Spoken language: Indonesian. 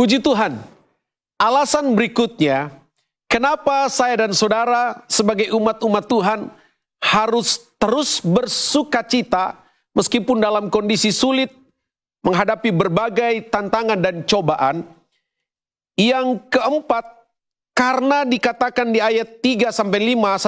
Puji Tuhan, alasan berikutnya, kenapa saya dan saudara sebagai umat-umat Tuhan harus terus bersuka cita meskipun dalam kondisi sulit, menghadapi berbagai tantangan dan cobaan. Yang keempat, karena dikatakan di ayat 3-5,